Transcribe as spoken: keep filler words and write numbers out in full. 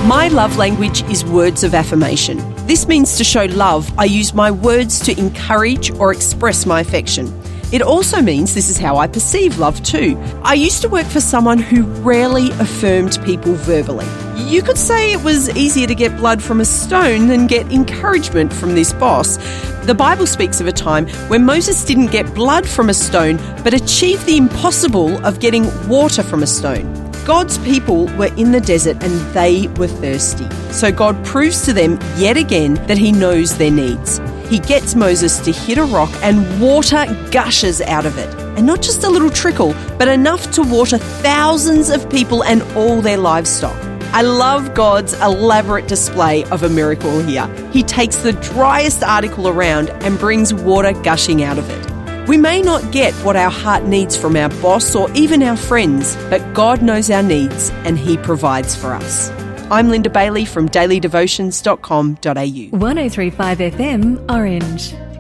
My love language is words of affirmation. This means to show love, I use my words to encourage or express my affection. It also means this is how I perceive love too. I used to work for someone who rarely affirmed people verbally. You could say it was easier to get blood from a stone than get encouragement from this boss. The Bible speaks of a time when Moses didn't get blood from a stone, but achieved the impossible of getting water from a stone. God's people were in the desert and they were thirsty. So God proves to them yet again that he knows their needs. He gets Moses to hit a rock and water gushes out of it. And not just a little trickle, but enough to water thousands of people and all their livestock. I love God's elaborate display of a miracle here. He takes the driest article around and brings water gushing out of it. We may not get what our heart needs from our boss or even our friends, but God knows our needs and he provides for us. I'm Linda Bailey from daily devotions dot com dot a u. one oh three point five F M, Orange.